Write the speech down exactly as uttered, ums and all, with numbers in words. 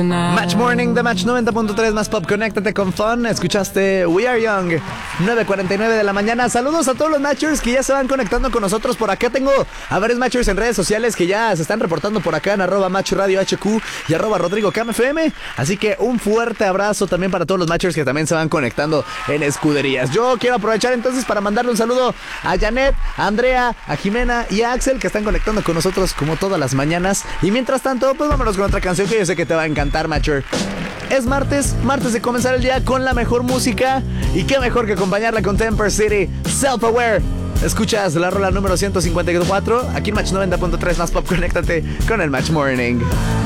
Match Morning de Match noventa punto tres más Pop, conéctate con Fun. Escuchaste We Are Young, nueve cuarenta y nueve de la mañana. Saludos a todos los Matchers que ya se van conectando con nosotros. Por acá tengo a varios Matchers en redes sociales que ya se están reportando por acá en arroba Match Radio H Q y arroba Rodrigo Cam F M. Así que un fuerte abrazo también para todos los Matchers que también se van conectando en escuderías. Yo quiero aprovechar entonces para mandarle un saludo a Janet, a Andrea, a Jimena y a Axel, que están conectando con nosotros como todas las mañanas. Y mientras tanto, pues vámonos con otra canción que yo sé que te va a encantar, Matcher. Es martes, martes de comenzar el día con la mejor música. Y qué mejor que acompañarla con Temper City, Self Aware. Escuchas la rola número ciento cincuenta y cuatro aquí en Match noventa punto tres más Pop. Conéctate con el Match Morning.